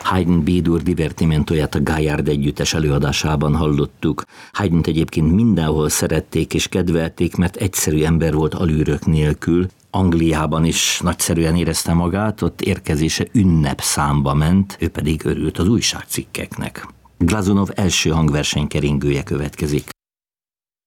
Haydn B-dur divertimentóját a Gaillard együttes előadásában hallottuk. Haydnt egyébként mindenhol szerették és kedvelték, mert egyszerű ember volt alűrök nélkül. Angliában is nagyszerűen érezte magát, ott érkezése ünnepszámba ment, ő pedig örült az újságcikkeknek. Glazunov első hangversenykeringője következik.